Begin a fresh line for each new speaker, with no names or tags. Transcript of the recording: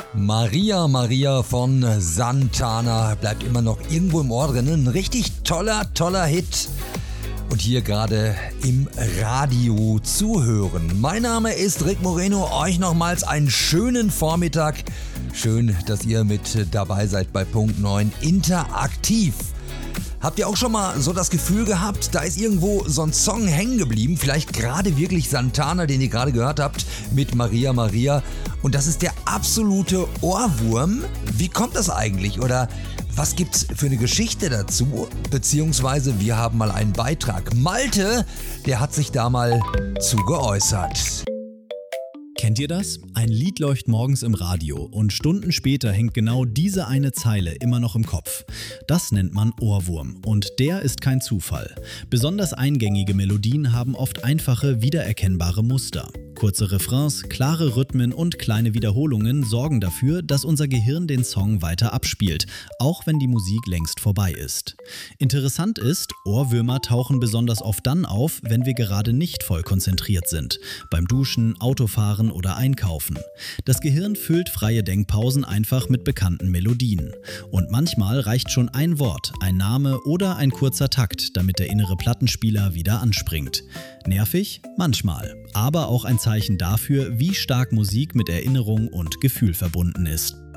Maria Maria von Santana bleibt immer noch irgendwo im Ohr drin. Ein richtig toller Hit. Und hier gerade im Radio zu hören. Mein Name ist Rick Moreno. Euch nochmals einen schönen Vormittag. Schön, dass ihr mit dabei seid bei Punkt 9 Interaktiv. Habt ihr auch schon mal so das Gefühl gehabt, da ist irgendwo so ein Song hängen geblieben, vielleicht gerade wirklich Santana, den ihr gerade gehört habt, mit Maria Maria, und das ist der absolute Ohrwurm? Wie kommt das eigentlich? Oder was gibt's für eine Geschichte dazu? Beziehungsweise wir haben mal einen Beitrag. Malte, der hat sich da mal zu geäußert.
Kennt ihr das? Ein Lied läuft morgens im Radio und Stunden später hängt genau diese eine Zeile immer noch im Kopf. Das nennt man Ohrwurm und der ist kein Zufall. Besonders eingängige Melodien haben oft einfache, wiedererkennbare Muster. Kurze Refrains, klare Rhythmen und kleine Wiederholungen sorgen dafür, dass unser Gehirn den Song weiter abspielt, auch wenn die Musik längst vorbei ist. Interessant ist, Ohrwürmer tauchen besonders oft dann auf, wenn wir gerade nicht voll konzentriert sind. Beim Duschen, Autofahren oder Einkaufen. Das Gehirn füllt freie Denkpausen einfach mit bekannten Melodien. Und manchmal reicht schon ein Wort, ein Name oder ein kurzer Takt, damit der innere Plattenspieler wieder anspringt. Nervig? Manchmal. Aber auch ein Zeichen dafür, wie stark Musik mit Erinnerung und Gefühl verbunden ist.